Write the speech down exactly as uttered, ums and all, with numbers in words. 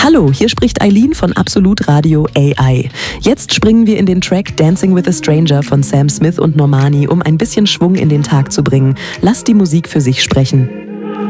Hallo, hier spricht Eileen von Absolut Radio A I. Jetzt springen wir in den Track Dancing with a Stranger von Sam Smith und Normani, um ein bisschen Schwung in den Tag zu bringen. Lasst die Musik für sich sprechen.